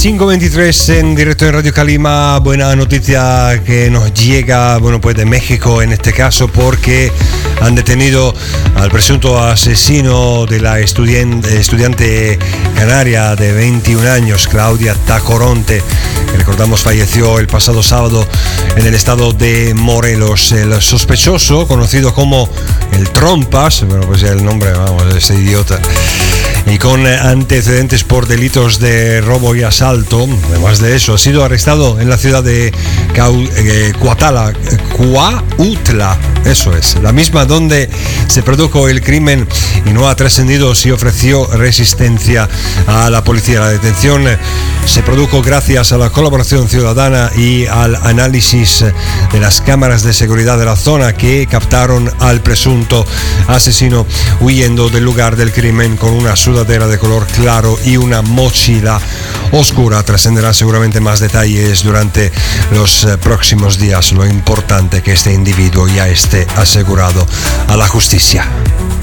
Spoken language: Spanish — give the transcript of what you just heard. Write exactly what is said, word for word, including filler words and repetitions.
cinco veintitrés en directo en Radio Calima. Buena noticia que nos llega, bueno, pues de México en este caso, porque han detenido al presunto asesino de la estudiante, estudiante canaria de veintiún años, Claudia Tacoronte, que recordamos falleció el pasado sábado en el estado de Morelos. El sospechoso, conocido como el Trompas, bueno, pues el nombre, vamos, de ese idiota, y con antecedentes por delitos de robo y asalto. Además de eso, ha sido arrestado en la ciudad de Cau- eh, Cuatala, Cuautla, eso es, la misma donde se produjo el crimen, y no ha trascendido si ofreció resistencia a la policía. La detención se produjo gracias a la colaboración ciudadana y al análisis de las cámaras de seguridad de la zona, que captaron al presunto asesino huyendo del lugar del crimen con una sudadera de color claro y una mochila oscura. Trascenderán seguramente más detalles durante los próximos días. Lo importante que este individuo ya esté asegurado a la justicia.